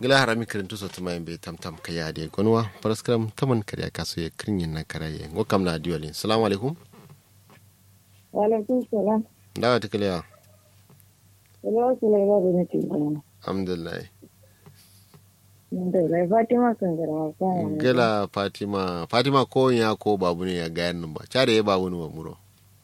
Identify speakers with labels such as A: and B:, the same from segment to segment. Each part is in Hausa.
A: gila harami kirintu so tuma be tamtam kaya de gonwa paraskram taman kariya kaso ye krinyin na karaye ngokam na diwali assalamu alaikum
B: wa alaikum salam
A: dawa tikaliya
B: hello sulaiman bin tijan
A: alhamdulillah
B: alhamdulillah fatima kan garma kan
A: gila fatima ko ya ko babu ne ya ga yan ba care ya babu ne wa muro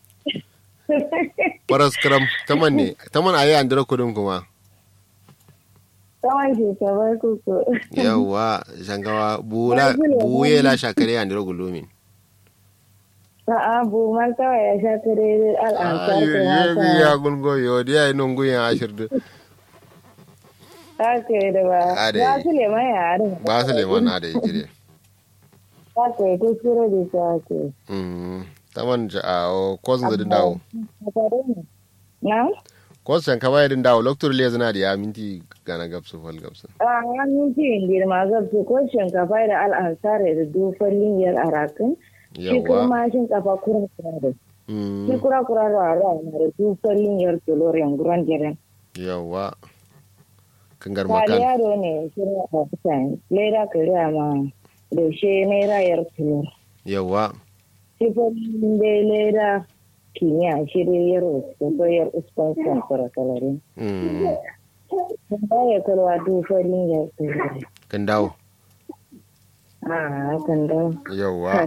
A: paraskram taman ayi andira kudin kuma
B: Tawan shi sabar kuku.
A: Yawwa, shangawa buye la shakare ya ndiro gulumin.
B: A'a, bu mal tawa ya shakare al'ansar ko
A: haka. Ya gungo yo dia nungu ya ashirdu.
B: Haka da ba. Ba Suleiman ya are.
A: Ba Suleiman ada jire.
B: Haka ko sura da haka.
A: Taman o kozun da dawo.
B: Na?
A: Kozun ka bayar dawo loktur le zana da ya minti gana gabsu fal gabsu.
B: An minti indir ma gabsu ko shinkafa da al'ansar da dofar liniyar arakin. Shi kuma shinkafa kura da. Shi kura da da dofar liniyar tolorian guran jiran.
A: Yawa. Kangar makan.
B: Kali yaro ne shirin a kusan lera kariya ma da shi naira yar tulor.
A: Yawa.
B: Shi farin da lera kimiyya shirya yar uspansan kura kalarin. Kan baya kalwa dufarin ya tsere.
A: Kan dawo.
B: Kan dawo.
A: Yawa.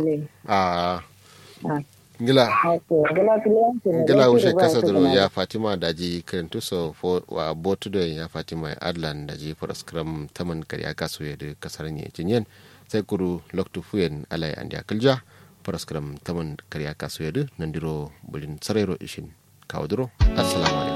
A: Ngila wuce kasa duro ya Fatima daji kirintu so wa botu da ya Fatima Adlan daji paraskram taman kariya kaso ya da kasar ne jinyen sai kuru loktu fuyen alai andi akalja paraskram taman kariya kaso ya da nandiro bulin sarero ishin kawo duro assalamu alaikum